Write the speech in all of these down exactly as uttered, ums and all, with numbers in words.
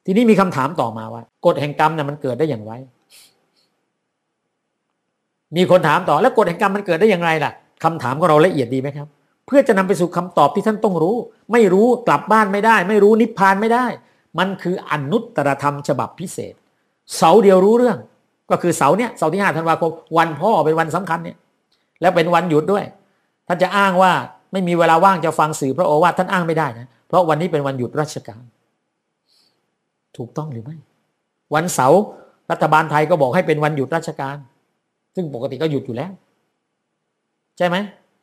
ทีนี้มีคำถามต่อมาว่ากฎแห่งกรรมเนี่ยมันเกิดได้อย่างไรมีคนถามต่อแล้วกฎแห่งกรรมมันเกิดได้อย่างไรล่ะคำถามของเราละเอียดดีไหมครับเพื่อจะนำไปสู่คำตอบที่ท่านต้องรู้ไม่รู้กลับบ้านไม่ได้ไม่รู้นิพพานไม่ได้มันคืออนุตตรธรรมฉบับพิเศษเสาเดียวรู้เรื่องก็คือเสาเนี่ยเสาที่ห้าธันวาคมวันพ่อเป็นวันสำคัญเนี่ยแล้วเป็นวันหยุดด้วยท่านจะอ้างว่าไม่มีเวลาว่างจะฟังสื่อพระโอวาทท่านอ้างไม่ได้นะเพราะวันนี้เป็นวันหยุดราชการถูกต้องหรือไม่วันเสาร์รัฐบาลไทยก็บอกให้เป็นวันหยุดราชการซึ่งปกติก็หยุดอยู่แล้วใช่ไหม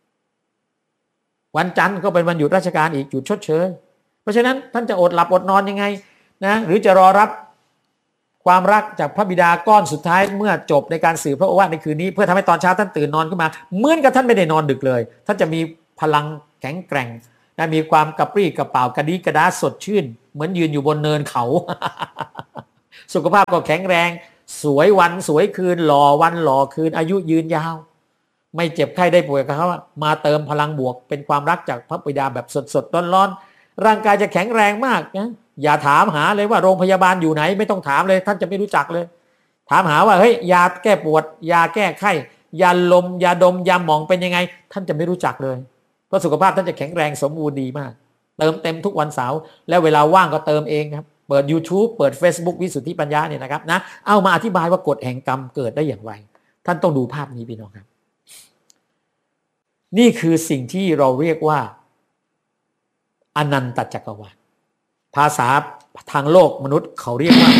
วันจันทร์ก็เป็นวันหยุดราชการอีกหยุดชดเชยเพราะฉะนั้นท่านจะอดหลับอดนอนยังไงนะหรือจะรอรับความรักจากพระบิดาก้อนสุดท้ายเมื่อจบในการสื่อพระโอวาทในคืนนี้เพื่อทำให้ตอนเช้าท่านตื่นนอนขึ้นมาเหมือนกับท่านไม่ได้นอนดึกเลยท่านจะมีพลังแข็งแกร่งนะมีความกระปรี้กระเป๋ากระดีกระดาสดชื่นเหมือนยืนอยู่บนเนินเขา สุขภาพก็แข็งแรงสวยวันสวยคืนหล่อวันหล่อคืนอายุยืนยาวไม่เจ็บไข้ได้ป่วยกับเขามาเติมพลังบวกเป็นความรักจากพระบิดาแบบสดๆร้อนๆร่างกายจะแข็งแรงมากนะอย่าถามหาเลยว่าโรงพยาบาลอยู่ไหนไม่ต้องถามเลยท่านจะไม่รู้จักเลยถามหาว่าเฮ้ยยาแก้ปวดยาแก้ไข้ยาลมยาดมยาหมองเป็นยังไงท่านจะไม่รู้จักเลยเพราะสุขภาพท่านจะแข็งแรงสมบูรณ์ดีมากเติมเต็มทุกวันเสาร์แล้วเวลาว่างก็เติมเองครับเปิด YouTube เปิด Facebook วิสุทธิปัญญาเนี่ยนะครับนะเอามาอธิบายว่ากฎแห่งกรรมเกิดได้อย่างไรท่านต้องดูภาพนี้พี่น้องครับนี่คือสิ่งที่เราเรียกว่าอนันตจักรวาลภาษาทางโลกมนุษย์เขาเรียกว่า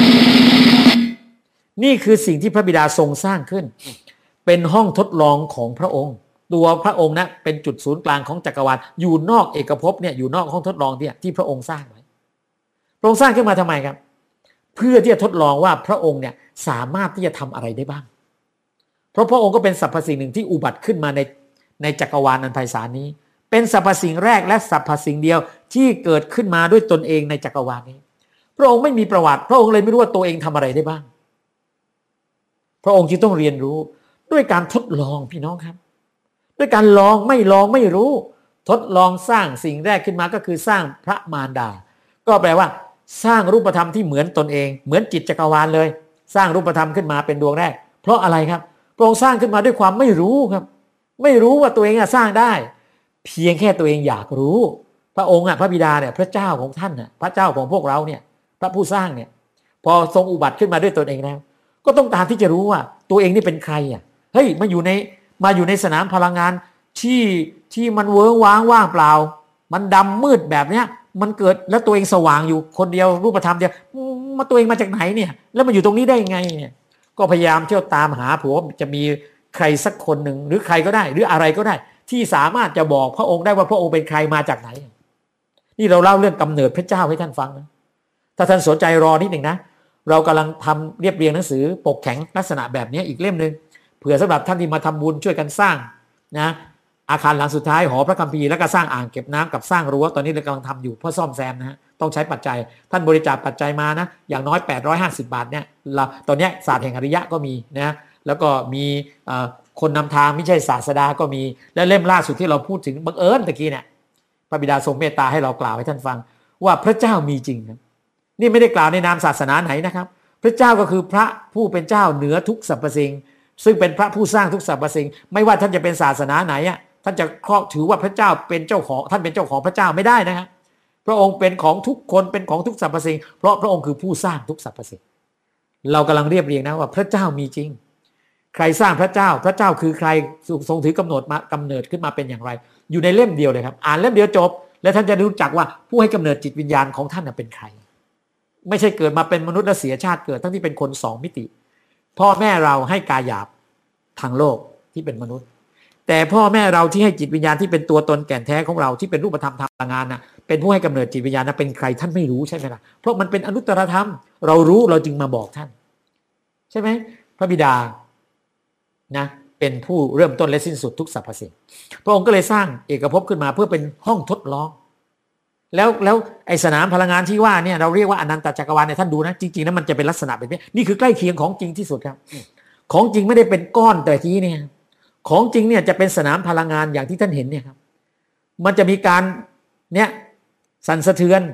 นี่คือสิ่งที่พระบิดาทรงสร้างขึ้นเป็นห้องทดลองของพระองค์ตัวพระองค์นะเป็นจุดศูนย์กลางของจักรวาลอยู่นอกเอกภพเนี่ยอยู่นอกห้องทดลองเนี่ยที่พระองค์สร้างไว้พระองค์สร้างขึ้นมาทำไมครับเพื่อที่จะทดลองว่าพระองค์เนี่ยสามารถที่จะทำอะไรได้บ้างเพราะพระองค์ก็เป็นสรรพสิ่งหนึ่งที่อุบัติขึ้นมาในในจักรวาลอันไพศาลนี้เป็นสรรพสิ่งแรกและสรรพสิ่งเดียวที่เกิดขึ้นมาด้วยตนเองในจักรวาลนี้พระองค์ไม่มีประวัติพระองค์เลยไม่รู้ว่าตัวเองทำอะไรได้บ้างพระองค์จึงต้องเรียนรู้ด้วยการทดลองพี่น้องครับด้วยการลองไม่ลองไม่รู้ทดลองสร้างสิ่งแรกขึ้นมาก็คือสร้างพระมารดาก็แปลว่าสร้างรูปธรรมที่เหมือนตนเองเหมือนจิตจักรวาลเลยสร้างรูปธรรมขึ้นมาเป็นดวงแรกเพราะอะไรครับพระองค์สร้างขึ้นมาด้วยความไม่รู้ครับไม่รู้ว่าตัวเองสร้างได้เพียงแค่ตัวเองอยากรู้พระองค์อ่ะพระบิดาเนี่ยพระเจ้าของท่านน่ะพระเจ้าของพวกเราเนี่ยพระผู้สร้างเนี่ยพอทรงอุบัติขึ้นมาด้วยตนเองแล้วก็ต้องการที่จะรู้ว่าตัวเองนี่เป็นใครอ่ะเฮ้ยมาอยู่ในมาอยู่ในสนามพลังงานที่ที่มันเวิ้งว้างว่างเปล่ามันดำมืดแบบเนี้ยมันเกิดแล้วตัวเองสว่างอยู่คนเดียวรูปธรรมเดียวมาตัวเองมาจากไหนเนี่ยแล้วมาอยู่ตรงนี้ได้ยังไงเนี่ยก็พยายามเที่ยวตามหาผัวจะมีใครสักคนหนึ่งหรือใครก็ได้หรืออะไรก็ได้ที่สามารถจะบอกพระองค์ได้ว่าพระองค์เป็นใครมาจากไหนนี่เราเล่าเรื่องกำเนิดพระเจ้าให้ท่านฟังนะถ้าท่านสนใจรอนิดหนึ่งนะเรากำลังทำเรียบเรียงหนังสือปกแข็งลักษณะแบบนี้อีกเล่มนึงเผื่อสำหรับท่านที่มาทำบุญช่วยกันสร้างนะอาคารหลังสุดท้ายหอพระคัมภีร์แล้วก็สร้างอ่างเก็บน้ำกับสร้างรั้วตอนนี้เรากำลังทำอยู่เพื่อซ่อมแซมนะฮะต้องใช้ปัจจัยท่านบริจาคปัจจัยมานะอย่างน้อยแปดร้อยห้าสิบบาทเนี่ยเราตอนนี้ศาสตร์แห่งอริยะก็มีนะแล้วก็มีคนนำทางไม่ใช่ศาสดาก็มีและเล่มล่าสุดที่เราพูดถึงบังเอิญตะกี้เนี่ยพระบิดาทรงเมตตาให้เรากล่าวให้ท่านฟังว่าพระเจ้ามีจริงนะนี่ไม่ได้กล่าวในนามศาสนาไหนนะครับพระเจ้าก็คือพระผู้เป็นเจ้าเหนือทุกสรรพสิ่งซึ่งเป็นพระผู้สร้างทุกสรรพสิ่งไม่ว่าท่านจะเป็นศาสนาไหนอ่ะท่านจะครอบถือว่าพระเจ้าเป็นเจ้าของท่านเป็นเจ้าของพระเจ้าไม่ได้นะครับพระองค์เป็นของทุกคนเป็นของทุกสรรพสิ่งเพราะพระองค์คือผู้สร้างทุกสรรพสิ่งเรากำลังเรียบเรียงนะว่าพระเจ้ามีจริงใครสร้างพระเจ้าพระเจ้าคือใครทรงถือกำหนดมากำเนิดขึ้นมาเป็นอย่างไรอยู่ในเล่มเดียวเลยครับอ่านเล่มเดียวจบแล้วท่านจะรู้จักว่าผู้ให้กำเนิดจิตวิญญาณของท่านเป็นใครไม่ใช่เกิดมาเป็นมนุษย์และเสียชาติเกิดทั้งที่เป็นคนสองมิติพ่อแม่เราให้กายหยาบทางโลกที่เป็นมนุษย์แต่พ่อแม่เราที่ให้จิตวิญญาณที่เป็นตัวตนแก่นแท้ของเราที่เป็นรูปธรรมทางพลังงานน่ะเป็นผู้ให้กำเนิดจิตวิญญาณน่ะเป็นใครท่านไม่รู้ใช่ไหมล่ะเพราะมันเป็นอนุตตรธรรมเรารู้เราจึงมาบอกท่านใช่ไหมพระบิดานะเป็นผู้เริ่มต้นและสิ้นสุดทุกสรรพสิ่งพระองค์ก็เลยสร้างเอกภพขึ้นมาเพื่อเป็นห้องทดลองแล้วแล้วไอสนามพลังงานที่ว่าเนี่ยเราเรียกว่าอนันตจักรวาลเนี่ยท่านดูนะจริงๆแล้วมันจะเป็นลักษณะแบบนี้นี่คือใกล้เคียงของจริงที่สุดครับของจริงไม่ได้เป็นก้อนแต่ทีเนี่ยของจริงเนี่ยจะเป็นสนามพลังงานอย่างที่ท่านเห็นเนี่ยครับมันจะมีการเนี่ยสั่นสะเทือน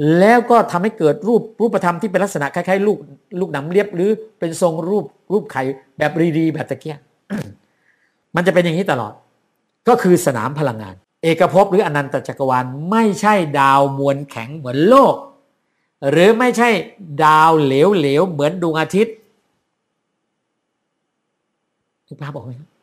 แล้วก็ทำให้เกิดรูปรูปธรรมที่เป็นลักษณะคล้ายๆลูกลูกหนามเรียบหรือเป็นทรงรูปรูปไข่แบบรีๆแบบตะเกีย มันจะเป็นอย่างนี้ตลอดก็คือสนามพลังงานเอกภพหรืออนันตจักรวาลไม่ใช่ดาวมวลแข็งเหมือนโลกหรือไม่ใช่ดาวเหลวๆเหมือนดวงอาทิตย์ทุกภาพบอกไหมครับ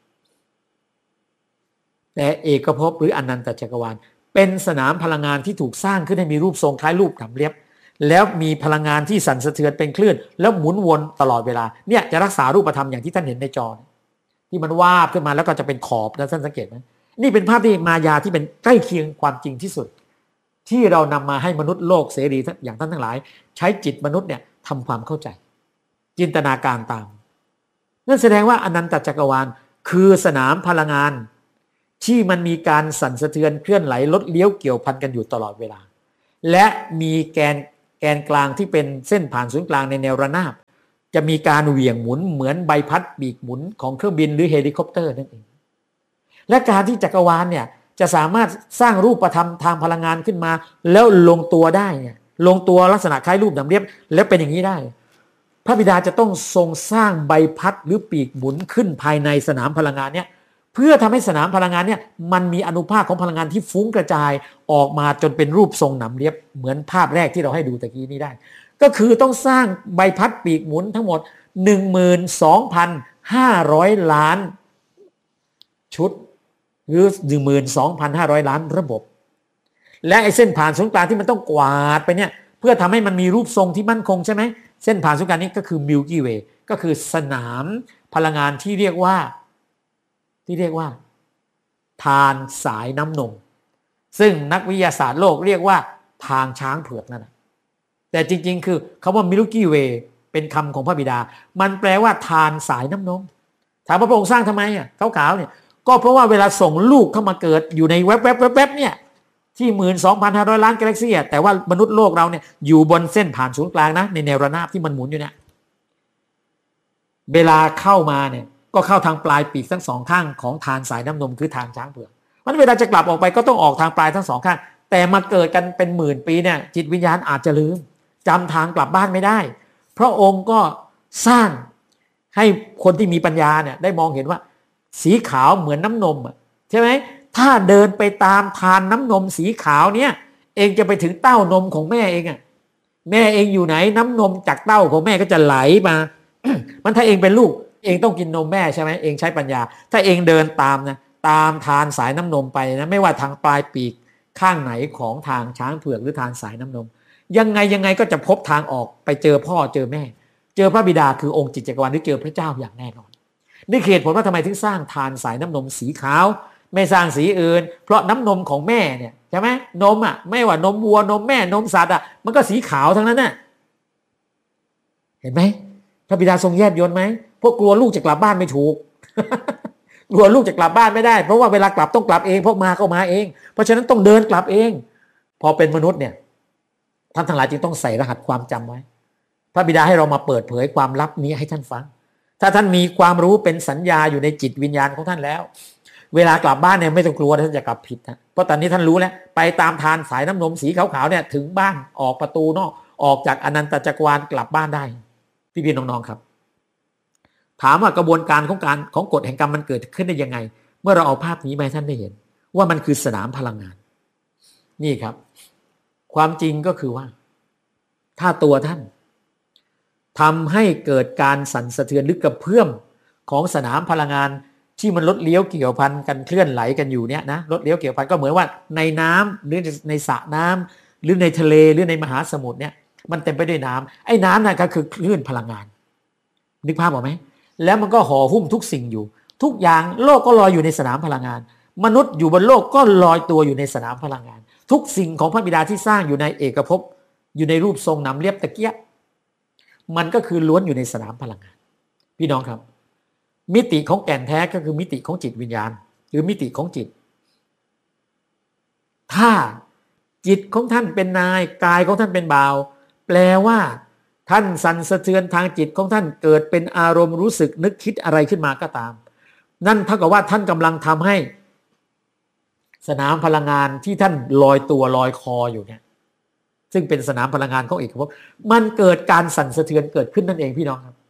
แต่เอกภพหรืออนันตจักรวาลเป็นสนามพลังงานที่ถูกสร้างขึ้นให้มีรูปทรงคล้ายรูปหนามเรียบแล้วมีพลังงานที่สั่นสะเทือนเป็นคลื่นแล้วหมุนวนตลอดเวลาเนี่ยจะรักษารูปธรรมอย่างที่ท่านเห็นในจอที่มันวาบขึ้นมาแล้วก็จะเป็นขอบนะท่านสังเกตไหมนี่เป็นภาพที่มายาที่เป็นใกล้เคียงความจริงที่สุดที่เรานำมาให้มนุษย์โลกเสรีอย่างท่านทั้งหลายใช้จิตมนุษย์เนี่ยทำความเข้าใจจินตนาการตามนั่นแสดงว่าอนันตจักรวาลคือสนามพลังงานที่มันมีการสั่นสะเทือนเคลื่อนไหลลดเลี้ยวเกี่ยวพันกันอยู่ตลอดเวลาและมีแกนแกนกลางที่เป็นเส้นผ่านศูนย์กลางในแนวระนาบจะมีการเหวี่ยงหมุนเหมือนใบพัดปีกหมุนของเครื่องบินหรือเฮลิคอปเตอร์นั่นเองและการที่จักรวาลเนี่ยจะสามารถสร้างรูปธรรมทางพลังงานขึ้นมาแล้วลงตัวได้เนี่ยลงตัวลักษณะคล้ายรูปหนามเรียบแล้วเป็นอย่างนี้ได้พระบิดาจะต้องทรงสร้างใบพัดหรือปีกหมุนขึ้นภายในสนามพลังงานเนี่ยเพื่อทำให้สนามพลังงานเนี่ยมันมีอนุภาคของพลังงานที่ฟุ้งกระจายออกมาจนเป็นรูปทรงหนามเรียบเหมือนภาพแรกที่เราให้ดูตะกี้นี้ได้ก็คือต้องสร้างใบพัดปีกหมุนทั้งหมด หนึ่งหมื่นสองพันห้าร้อย ล้านชุดหรือ หนึ่งหมื่นสองพันห้าร้อย ล้านระบบและไอ้เส้นผ่านศูนย์กลางที่มันต้องกวาดไปเนี่ยเพื่อทำให้มันมีรูปทรงที่มั่นคงใช่ไหมเส้นผ่านศูนย์กลางนี้ก็คือ Milky Way ก็คือสนามพลังงานที่เรียกว่าที่เรียกว่าทานสายน้ำนมซึ่งนักวิทยาศาสตร์โลกเรียกว่าทางช้างเผือกนั่นแหละแต่จริงๆคือคำว่า Milky Way เป็นคำของพระบิดามันแปลว่าทานสายน้ำนมถามพระองค์สร้างทำไมอ่ะขาวๆเนี่ยก็เพราะว่าเวลาส่งลูกเข้ามาเกิดอยู่ในแวบๆแวบๆเนี่ยที่ หนึ่งหมื่นสองพันห้าร้อย ล้านกาแล็กซี่แต่ว่ามนุษย์โลกเราเนี่ยอยู่บนเส้นผ่านศูนย์กลางนะในแนวระนาบที่มันหมุนอยู่เนี่ยเวลาเข้ามาเนี่ยก็เข้าทางปลายปีกทั้งสองข้างของทานสายน้ำนมคือทางช้างเผือกเพราะเวลาจะกลับออกไปก็ต้องออกทางปลายทั้งสองข้างแต่มาเกิดกันเป็นหมื่นปีเนี่ยจิตวิญญาณอาจจะลืมจำทางกลับบ้านไม่ได้พระองค์ก็สร้างให้คนที่มีปัญญาเนี่ยได้มองเห็นว่าสีขาวเหมือนน้ำนมใช่ไหมถ้าเดินไปตามทานน้ำนมสีขาวเนี่ยเองจะไปถึงเต้านมของแม่เองอ่ะแม่เองอยู่ไหนน้ำนมจากเต้าของแม่ก็จะไหลมา มันถ้าเองเป็นลูกเองต้องกินนมแม่ใช่ไหมเองใช้ปัญญาถ้าเองเดินตามนะตามทานสายน้ำนมไปนะไม่ว่าทางปลายปีกข้างไหนของทางช้างเผือกหรือทานสายน้ำนมยังไงยังไงก็จะพบทางออกไปเจอพ่อเจอแม่เจอพระบิดาคือองค์จิตจักรวาลหรือเจอพระเจ้าอย่างแน่นอนนี่เหตุผลว่าทำไมถึงสร้างทานสายน้ำนมสีขาวไม่สร้างสีอื่นเพราะน้ำนมของแม่เนี่ยใช่ไหมนมอ่ะไม่ว่านมวัวนมแม่นมสัตว์อ่ะมันก็สีขาวทั้งนั้นน่ะเห็นไหมพระบิดาทรงแยบยลไหมเพราะกลัวลูกจะกลับบ้านไม่ถูก กลัวลูกจะกลับบ้านไม่ได้เพราะว่าเวลากลับต้องกลับเองเพราะมาก็มาเองเพราะฉะนั้นต้องเดินกลับเองพอเป็นมนุษย์เนี่ยท่านทั้งหลายจึงต้องใส่รหัสความจำไว้พระบิดาให้เรามาเปิดเผยความลับนี้ให้ท่านฟังถ้าท่านมีความรู้เป็นสัญญาอยู่ในจิตวิญญาณของท่านแล้วเวลากลับบ้านเนี่ยไม่ต้องกลัวท่านจะกลับผิดนะเพราะตอนนี้ท่านรู้แล้วไปตามทานสายน้ำนมสีขาวๆเนี่ยถึงบ้านออกประตูนอกออกจากอนันตจักรวาลกลับบ้านได้พี่พี่น้องๆครับถามว่ากระบวนการของการของกฎแห่งกรรมมันเกิดขึ้นได้ยังไงเมื่อเราเอาภาพนี้มาให้ท่านได้เห็นว่ามันคือสนามพลังงานนี่ครับความจริงก็คือว่าถ้าตัวท่านทำให้เกิดการสั่นสะเทือนหรือกระเพื่อมของสนามพลังงานที่มันลดเลี้ยวเกี่ยวพันกันเคลื่อนไหลกันอยู่เนี่ยนะลดเลี้ยวเกี่ยวพันก็เหมือนว่าในน้ำหรือในสระน้ำหรือในทะเลหรือในมหาสมุทรเนี่ยมันเต็มไปด้วยน้ำไอ้น้ำนั่นก็คือคลื่นพลังงานนึกภาพออกไหมแล้วมันก็ห่อหุ้มทุกสิ่งอยู่ทุกอย่างโลกก็ลอยอยู่ในสนามพลังงานมนุษย์อยู่บนโลกก็ลอยตัวอยู่ในสนามพลังงานทุกสิ่งของพระบิดาที่สร้างอยู่ในเอกภพอยู่ในรูปทรงหนามเรียบตะเกียบมันก็คือล้วนอยู่ในสนามพลังงานพี่น้องครับมิติของแก่นแท้ก็คือมิติของจิตวิญญาณหรือมิติของจิตถ้าจิตของท่านเป็นนายกายของท่านเป็นบ่าวแปลว่าท่านสั่นสะเทือนทางจิตของท่านเกิดเป็นอารมณ์รู้สึกนึกคิดอะไรขึ้นมาก็ตามนั่นเท่ากับว่าท่านกำลังทำให้สนามพลังงานที่ท่านลอยตัวลอยคออยู่เนี่ยซึ่งเป็นสนามพลังงานของเอกภพมันเกิดการสั่นสะเทือนเกิดขึ้นนั่นเองพี่น้องครับ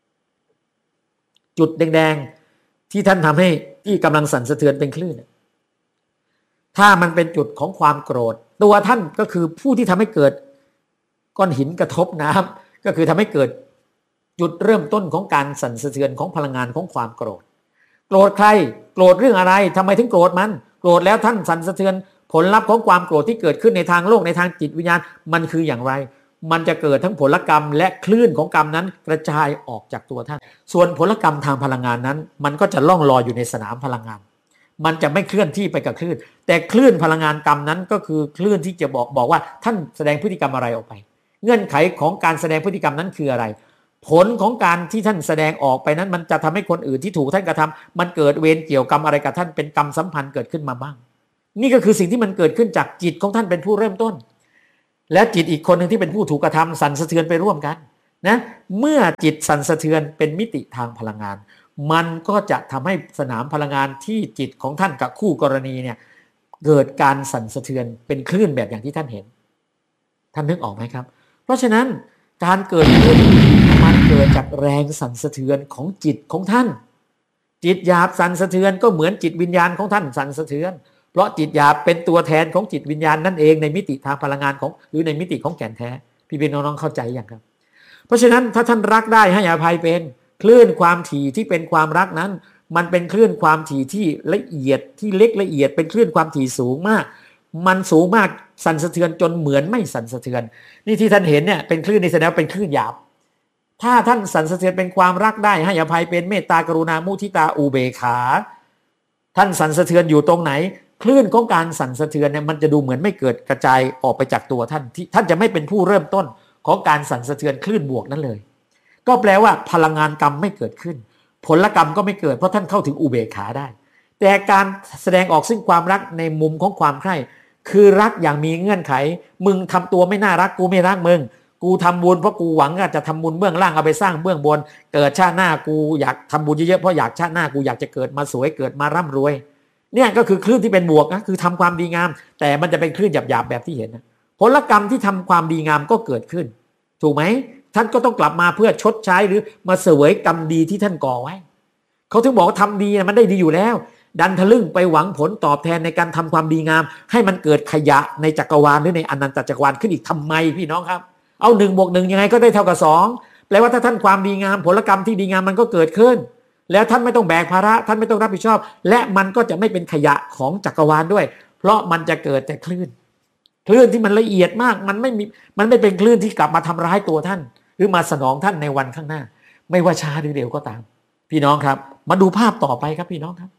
จุดแดงๆที่ท่านทำให้ที่กำลังสั่นสะเทือนเป็นคลื่นถ้ามันเป็นจุดของความโกรธตัวท่านก็คือผู้ที่ทำให้เกิดก้อนหินกระทบน้ำก็คือทำให้เกิดจุดเริ่มต้นของการสั่นสะเทือนของพลังงานของความโกรธโกรธใครโกรธเรื่องอะไรทำไมถึงโกรธมันโกรธแล้วท่านสั่นสะเทือนผลลัพธ์ของความโกรธที่เกิดขึ้นในทางโลกในทางจิตวิญญาณมันคืออย่างไรมันจะเกิดทั้งผลกรรมและคลื่นของกรรมนั้นกระจายออกจากตัวท่านส่วนผลกรรมทางพลังงานนั้นมันก็จะล่องลอยอยู่ในสนามพลังงานมันจะไม่เคลื่อนที่ไปกับคลื่นแต่คลื่นพลังงานกรรมนั้นก็คือคลื่นที่จะบอกบอกว่าท่านแสดงพฤติกรรมอะไรออกไปเงื่อนไขของการแสดงพฤติกรรมนั้นคืออะไรผลของการที่ท่านแสดงออกไปนั้นมันจะทำให้คนอื่นที่ถูกท่านกระทำมันเกิดเวรเกี่ยวกรรมอะไรกับท่านเป็นกรรมสัมพันธ์เกิดขึ้นมาบ้างนี่ก็คือสิ่งที่มันเกิดขึ้นจากจิตของท่านเป็นผู้เริ่มต้นและจิตอีกคนหนึ่งที่เป็นผู้ถูกกระทำสั่นสะเทือนไปร่วมกันนะเมื่อจิตสั่นสะเทือนเป็นมิติทางพลังงานมันก็จะทำให้สนามพลังงานที่จิตของท่านกับคู่กรณีเนี่ยเกิดการสั่นสะเทือนเป็นคลื่นแบบอย่างที่ท่านเห็นท่านนึกออกไหมครับเพราะฉะนั้นการเกิดขึ้นมันเกิดจากแรงสั่นสะเทือนของจิตของท่านจิตหยาบสั่นสะเทือนก็เหมือนจิตวิญญาณของท่านสั่นสะเทือนเพราะจิตหยาบเป็นตัวแทนของจิตวิญญาณนั่นเองในมิติทางพลังงานของหรือในมิติของแก่นแท้พี่พี่น้องๆเข้าใจอย่างครับเพราะฉะนั้นถ้าท่านรักได้ให้อภัยเป็นคลื่นความถี่ที่เป็นความรักนั้นมันเป็นคลื่นความถี่ที่ละเอียดที่เล็กละเอียดเป็นคลื่นความถี่สูงมากมันสูงมากสั่นสะเทือนจนเหมือนไม่สั่นสะเทือนนี่ที่ท่านเห็นเนี่ยเป็นคลื่นในแสดงเป็นคลื่นหยาบถ้าท่านสั่นสะเทือนเป็นความรักได้ให้อภัยเป็นเมตตากรุณามุทิตาอุเบกขาท่านสั่นสะเทือนอยู่ตรงไหนคลื่นของการสั่นสะเทือนเนี่ยมันจะดูเหมือนไม่เกิดกระจายออกไปจากตัวท่านที่ท่านจะไม่เป็นผู้เริ่มต้นของการสั่นสะเทือนคลื่นบวกนั้นเลยก็แปลว่าพลังงานกรรมไม่เกิดขึ้นผลกรรมก็ไม่เกิดเพราะท่านเข้าถึงอุเบกขาได้แต่การแสดงออกซึ่งความรักในมุมของความใคร่คือรักอย่างมีเงื่อนไขมึงทำตัวไม่น่ารักกูไม่รักมึงกูทำบุญเพราะกูหวังจะทำบุญเบื้องล่างเอาไปสร้างเบื้องบนเกิดชาติหน้ากูอยากทำบุญเยอะๆเพราะอยากชาติหน้ากูอยากจะเกิดมาสวยเกิดมาร่ำรวยเนี่ยก็คือคลื่นที่เป็นบวกนะคือทำความดีงามแต่มันจะเป็นคลื่นหยาบๆแบบที่เห็นนะผลกรรมที่ทำความดีงามก็เกิดขึ้นถูกไหมท่านก็ต้องกลับมาเพื่อชดใช้หรือมาเสวยกรรมดีที่ท่านก่อไว้เขาถึงบอกว่าทำดีมันได้ดีอยู่แล้วดันทะลึ่งไปหวังผลตอบแทนในการทำความดีงามให้มันเกิดขยะในจักรวาลหรือในอนันตจักรวาลขึ้นอีกทำไมพี่น้องครับเอาหนึ่งบวกหนึ่งยังไงก็ได้เท่ากับสองแปลว่าถ้าท่านความดีงามผลกรรมที่ดีงามมันก็เกิดขึ้นแล้วท่านไม่ต้องแบกภาระท่านไม่ต้องรับผิดชอบและมันก็จะไม่เป็นขยะของจักรวาลด้วยเพราะมันจะเกิดแต่คลื่นคลื่นที่มันละเอียดมากมันไม่มีมันไม่เป็นคลื่นที่กลับมาทำร้ายตัวท่านหรือมาสนองท่านในวันข้างหน้าไม่ว่าช้าหรือเร็วก็ตามพี่น้องครับมาดูภาพต่อไปครับพี่น้องครับ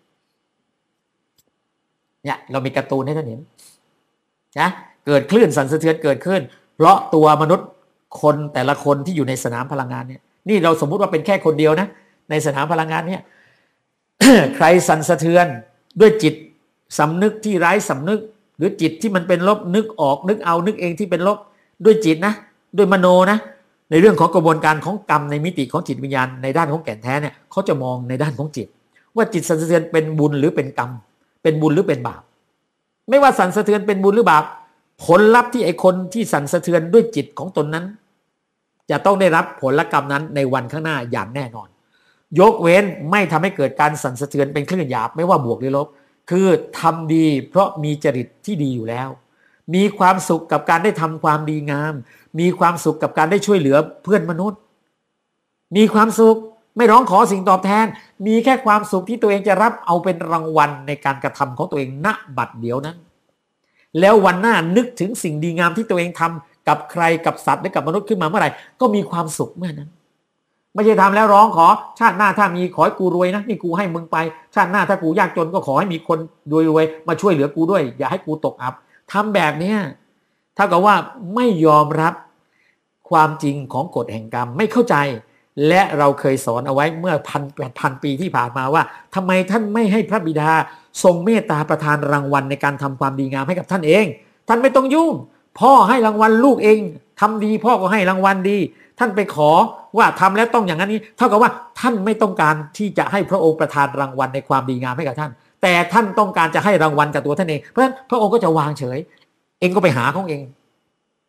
เนี่ยเรามีการ์ตูนให้ท่านเห็นนะเกิดคลื่นสั่นสะเทือนเกิดขึ้นเพราะตัวมนุษย์คนแต่ละคนที่อยู่ในสนามพลังงานเนี่ยนี่เราสมมุติว่าเป็นแค่คนเดียวนะในสนามพลังงานเนี่ย ใครสั่นสะเทือนด้วยจิตสำนึกที่ไร้สำนึกหรือจิตที่มันเป็นลบนึกออกนึกเอานึกเองที่เป็นลบด้วยจิตนะด้วยมโนนะในเรื่องของกระบวนการของกรรมในมิติของจิตวิญญาณในด้านของแก่นแท้เนี่ยเขาจะมองในด้านของจิตว่าจิตสั่นสะเทือนเป็นบุญหรือเป็นกรรมเป็นบุญหรือเป็นบาปไม่ว่าสั่นสะเทือนเป็นบุญหรือบาปผลลัพธ์ที่ไอ้คนที่สั่นสะเทือนด้วยจิตของตนนั้นจะต้องได้รับผลกรรมนั้นในวันข้างหน้าอย่างแน่นอนยกเว้นไม่ทำให้เกิดการสั่นสะเทือนเป็นคลื่นหยาบไม่ว่าบวกหรือลบคือทำดีเพราะมีจริตที่ดีอยู่แล้วมีความสุขกับการได้ทำความดีงามมีความสุขกับการได้ช่วยเหลือเพื่อนมนุษย์มีความสุขไม่ร้องขอสิ่งตอบแทนมีแค่ความสุขที่ตัวเองจะรับเอาเป็นรางวัลในการกระทำของตัวเองณบัดเดียวนั้นแล้ววันหน้านึกถึงสิ่งดีงามที่ตัวเองทำกับใครกับสัตว์หรือกับมนุษย์ขึ้นมาเมื่อไหร่ก็มีความสุขเมื่อนั้นไม่ใช่ทำแล้วร้องขอชาติหน้าถ้ามีขอให้กูรวยนะนี่กูให้มึงไปชาติหน้าถ้ากูยากจนก็ขอให้มีคนรวยๆมาช่วยเหลือกูด้วยอย่าให้กูตกอับทำแบบนี้เท่ากับว่าไม่ยอมรับความจริงของกฎแห่งกรรมไม่เข้าใจและเราเคยสอนเอาไว้เมื่อพันแปดพันปีที่ผ่านมาว่าทำไมท่านไม่ให้พระบิดาทรงเมตตาประทานรางวัลในการทำความดีงามให้กับท่านเองท่านไม่ต้องยุ่งพ่อให้รางวัลลูกเองทำดีพ่อก็ให้รางวัลดีท่านไปขอว่าทำแล้วต้องอย่างนั้นนี้เท่ากับว่าท่านไม่ต้องการที่จะให้พระองค์ประทานรางวัลในความดีงามให้กับท่านแต่ท่านต้องการจะให้รางวัลกับตัวท่านเองเพราะฉะนั้นพระองค์ก็จะวางเฉยเองก็ไปหาของเอง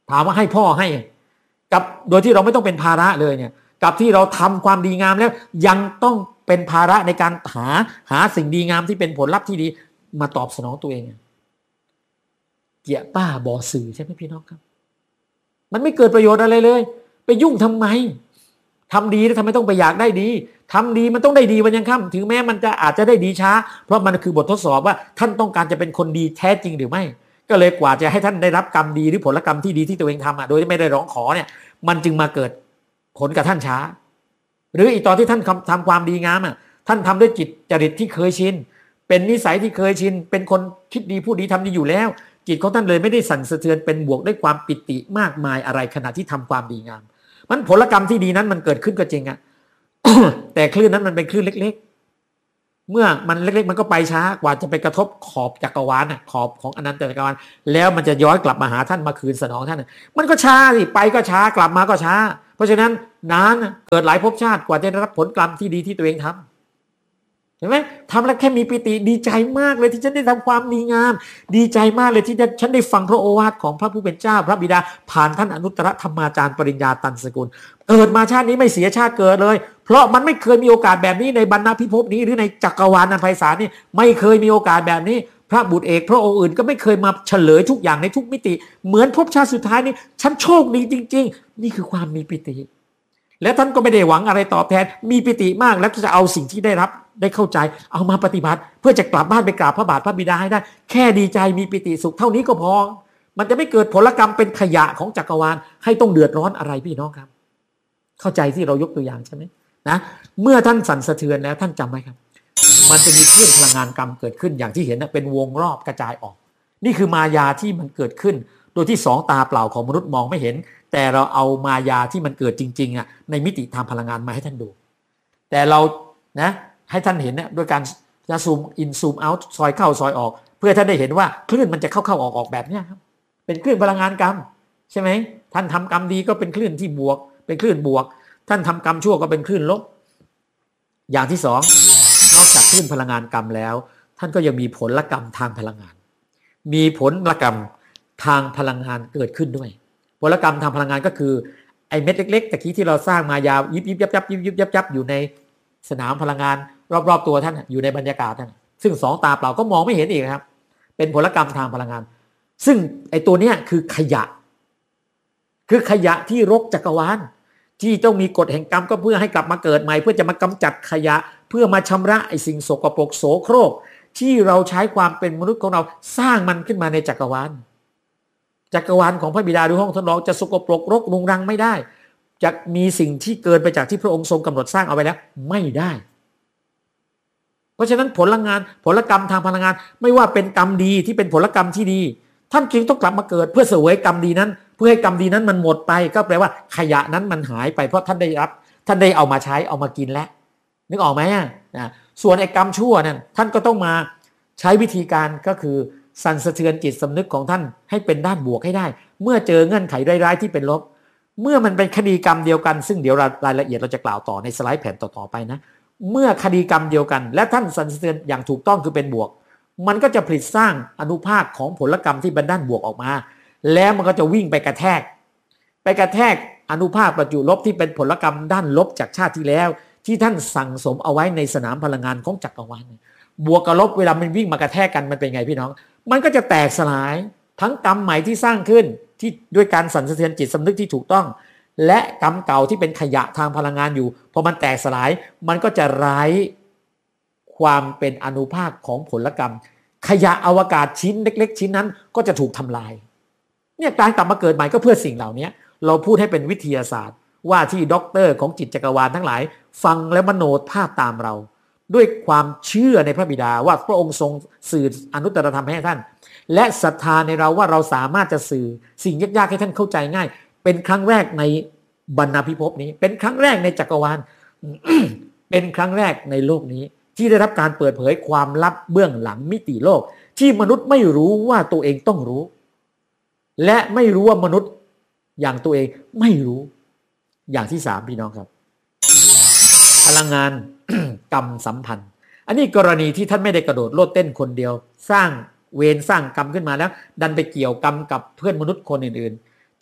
ถามว่าให้พ่อให้กับโดยที่เราไม่ต้องเป็นภาระเลยเนี่ยกับที่เราทำความดีงามแล้วยังต้องเป็นภาระในการหาหาสิ่งดีงามที่เป็นผลลัพธ์ที่ดีมาตอบสนองตัวเองเกี่ยป้าบอสื่อใช่ไหมพี่น้องครับมันไม่เกิดประโยชน์อะไรเลยไปยุ่งทำไมทำดีแล้วทำไมต้องไปอยากได้ดีทำดีมันต้องได้ดีวันยังค่ำถึงแม้มันจะอาจจะได้ดีช้าเพราะมันคือบททดสอบว่าท่านต้องการจะเป็นคนดีแท้จริงหรือไม่ก็เลยกว่าจะให้ท่านได้รับกรรมดีหรือผลกรรมที่ดีที่ตัวเองทำอ่ะโดยที่ไม่ได้ร้องขอเนี่ยมันจึงมาเกิดผลกับท่านช้าหรืออีกตอนที่ท่านทำความดีงามอ่ะท่านทำด้วยจิตจริตที่เคยชินเป็นนิสัยที่เคยชินเป็นคนคิดดีพูดดีทำดีอยู่แล้วจิตของท่านเลยไม่ได้สั่นสะเทือนเป็นบวกด้วยความปิติมากมายอะไรขณะที่ทำความดีงามมันผลกรรมที่ดีนั้นมันเกิดขึ้นก็จริงอ่ะ แต่คลื่นนั้นมันเป็นคลื่นเล็กๆเมื่อมันเล็กๆมันก็ไปช้ากว่าจะไปกระทบขอบจักรวาลน่ะขอบของอนันตจักรวาลแล้วมันจะย้อนกลับมาหาท่านมาคืนสนองท่านมันก็ช้าสิไปก็ช้ากลับมาก็ช้าเพราะฉะนั้นนานเกิดหลายภพชาติกว่าจะได้รับผลกรรมที่ดีที่ตัวเองทำเห็นไหมทำแล้วแค่มีปิติดีใจมากเลยที่ฉันได้ทำความดีงามดีใจมากเลยที่ฉันได้ฟังพระโอวาทของพระผู้เป็นเจ้าพระบิดาผ่านท่านอนุตตรธรรมาจารย์ปริญญาตันสกุลเกิดมาชาตินี้ไม่เสียชาติเกิดเลยเพราะมันไม่เคยมีโอกาสแบบนี้ในบรรณพิภพนี้หรือในจักรวาลอันไพศาลนี่ไม่เคยมีโอกาสแบบนี้พระบุตรเอกพระองค์อื่นก็ไม่เคยมาเฉลยทุกอย่างในทุกมิติเหมือนภพชาติสุดท้ายนี้ฉันโชคดีจริงๆนี่คือความมีปิติและท่านก็ไม่ได้หวังอะไรตอบแทนมีปิติมากแล้วจะเอาสิ่งที่ได้รับได้เข้าใจเอามาปฏิบัติเพื่อจะกลับบ้านไปกราบพระบาทพระบิดาให้ได้แค่ดีใจมีปิติสุขเท่านี้ก็พอมันจะไม่เกิดผลกรรมเป็นขยะของจักรวาลให้ต้องเดือดร้อนอะไรพี่น้องครับเข้าใจที่เรายกตัวอย่างใช่ไหมนะเมื่อท่านสั่นสะเทือนแล้วท่านจำไว้ครับมันจะมีคลื่นพลังงานกรรมเกิดขึ้นอย่างที่เห็นนะเป็นวงรอบกระจายออกนี่คือมายาที่มันเกิดขึ้นโดยที่สองตาเปล่าของมนุษย์มองไม่เห็นแต่เราเอามายาที่มันเกิดจริงๆอ่ะในมิติทางพลังงานมาให้ท่านดูแต่เรานะให้ท่านเห็นเนี่ยด้วยการจะซูมอินซูมเอาท์ซอยเข้าซอยออกเพื่อท่านได้เห็นว่าคลื่นมันจะเข้าๆออกๆแบบนี้ครับเป็นคลื่นพลังงานกรรมใช่ไหมท่านทำกรรมดีก็เป็นคลื่นที่บวกเป็นคลื่นบวกท่านทำกรรมชั่วก็เป็นคลื่นลบอย่างที่สองนอกจากคลื่นพลังงานกรรมแล้วท่านก็ยังมีผลกรรมทางพลังงานมีผลกรรมทางพลังงานเกิดขึ้นด้วยผลกรรมทางพลังงานก็คือไอ้เม็ดเล็กๆตะกี้ที่เราสร้างมายาวยิบยิบยับยับยิบยิบยับยับอยู่ในสนามพลังงานรอบๆตัวท่านอยู่ในบรรยากาศท่านซึ่งสองตาเปล่าก็มองไม่เห็นอีกครับเป็นผลกรรมทางพลังงานซึ่งไอ้ตัวเนี้ยคือขยะคือขยะที่รกจักรวาลที่ต้องมีกฎแห่งกรรมก็เพื่อให้กลับมาเกิดใหม่เพื่อจะมากำจัดขยะเพื่อมาชำระไอ้สิ่งสกปรกโสโครกที่เราใช้ความเป็นมนุษย์ของเราสร้างมันขึ้นมาในจักรวาลจักรวาลของพระบิดาหรือห้องทดลองจะสกปรกรกรุงรังไม่ได้จะมีสิ่งที่เกินไปจากที่พระองค์ทรงกำหนดสร้างเอาไว้แล้วไม่ได้เพราะฉะนั้นผลงานผลกรรมทางพลังงานไม่ว่าเป็นกรรมดีที่เป็นผลกรรมที่ดีท่านจึงต้องกลับมาเกิดเพื่อเสวยกรรมดีนั้นเพื่อให้กรรมดีนั้นมันหมดไปก็แปลว่าขยะนั้นมันหายไปเพราะท่านได้รับท่านได้เอามาใช้เอามากินแล้วนึกออกไหมนะส่วนไอ้กรรมชั่วนั้นท่านก็ต้องมาใช้วิธีการก็คือสั่นสะเทือนจิตสำนึกของท่านให้เป็นด้านบวกให้ได้เมื่อเจอเงื่อนไขร้ายๆที่เป็นลบเมื่อมันเป็นคดีกรรมเดียวกันซึ่งเดี๋ยวรายละเอียดเราจะกล่าวต่อในสไลด์แผ่นต่อๆไปนะเมื่อคดีกรรมเดียวกันและท่านสั่นสะเทือนอย่างถูกต้องคือเป็นบวกมันก็จะผลิตสร้างอนุภาคของผลกรรมที่เป็นด้านบวกออกมาแล้วมันก็จะวิ่งไปกระแทกไปกระแทกอนุภาคประจุลบที่เป็นผลกรรมด้านลบจากชาติที่แล้วที่ท่านสั่งสมเอาไว้ในสนามพลังงานของจักรวาลบวกกับลบเวลามันวิ่งมากระแทกกันมันเป็นไงพี่น้องมันก็จะแตกสลายทั้งกรรมใหม่ที่สร้างขึ้นที่ด้วยการสั่นสะเทือนจิตสำนึกที่ถูกต้องและกรรมเก่าที่เป็นขยะทางพลังงานอยู่พอมันแตกสลายมันก็จะไร้ความเป็นอนุภาคของผลกรรมขยะอวกาศชิ้นเล็กๆชิ้นนั้นก็จะถูกทำลายเนี่ยการกลับมาเกิดใหม่ก็เพื่อสิ่งเหล่านี้เราพูดให้เป็นวิทยาศาสตร์ว่าที่ด็อกเตอร์ของจิตจักรวาลทั้งหลายฟังและมโนภาพตามเราด้วยความเชื่อในพระบิดาว่าพระองค์ทรงสื่ออนุตตรธรรมให้ท่านและศรัทธาในเราว่าเราสามารถจะสื่อสิ่งยากๆให้ท่านเข้าใจง่ายเป็นครั้งแรกในบรรณพิภพนี้เป็นครั้งแรกในจักรวาล เป็นครั้งแรกในโลกนี้ที่ได้รับการเปิดเผยความลับเบื้องหลังมิติโลกที่มนุษย์ไม่รู้ว่าตัวเองต้องรู้และไม่รู้ว่ามนุษย์อย่างตัวเองไม่รู้อย่างที่สามพี่น้องครับพลังงาน กรรมสัมพันธ์อันนี้กรณีที่ท่านไม่ได้กระโดดโลดเต้นคนเดียวสร้างเวรสร้างกรรมขึ้นมาแล้วดันไปเกี่ยวกรรมกับเพื่อนมนุษย์คนอื่นๆจ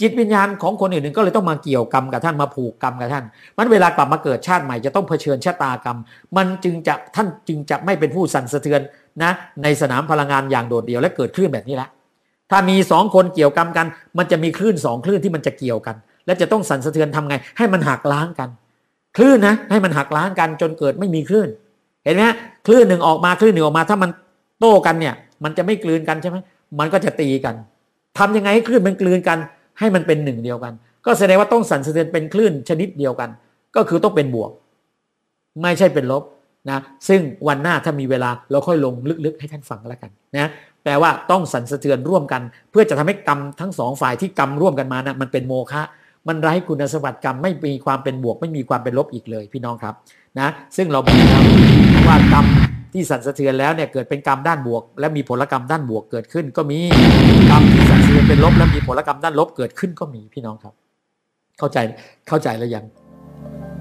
จิตวิญญาณของคนอื่นๆก็เลยต้องมาเกี่ยวกรรมกับท่านมาผูกกรรมกับท่านมันเวลากลับมาเกิดชาติใหม่จะต้องเผชิญชะตากรรมมันจึงจะท่านจึงจะไม่เป็นผู้สั่นสะเทือนนะในสนามพลังงานอย่างโดดเดี่ยวและเกิดคลื่นแบบนี้ละถ้ามีสองคนเกี่ยวกรรมกันมันจะมีคลื่นสองคลื่นที่มันจะเกี่ยวกันและจะต้องสั่นสะเทือนทำไงให้มันหักล้างกันคลื่นนะให้มันหักล้างกันจนเกิดไม่มีคลื่นเห็นไหมคลื่นหนึ่งออกมาคลื่นหนึ่งออกมาถ้ามันโต้กันเนี่ยมันจะไม่กลืนกันใช่ไหมมันก็จะตีกันทำยังไงให้คลื่นมันกลืนกันให้มันเป็นหนึ่งเดียวกันก็แสดงว่าต้องสั่นสะเทือนเป็นคลื่นชนิดเดียวกันก็คือต้องเป็นบวกไม่ใช่เป็นลบนะซึ่งวันหน้าถ้ามีเวลาเราค่อยลงลึกๆให้ท่านฟังแล้วกันนะแปลว่าต้องสั่นสะเทือนร่วมกันเพื่อจะทำให้กรรมทั้งสองฝ่ายที่กรรมร่วมกันมานะมันเป็นโมฆะมันไร้คุณสมบัติกรรมไม่มีความเป็นบวกไม่มีความเป็นลบอีกเลยพี่น้องครับนะซึ่งเราบอกแล้วว่ากรรมที่สั่นสะเทือนแล้วเนี่ยเกิดเป็นกรรมด้านบวกและมีผลกรรมด้านบวกเกิดขึ้นก็มีกรรมที่สั่นสะเทือนเป็นลบและมีผลกรรมด้านลบเกิดขึ้นก็มีพี่น้องครับเข้าใจเข้าใจแล้วยัง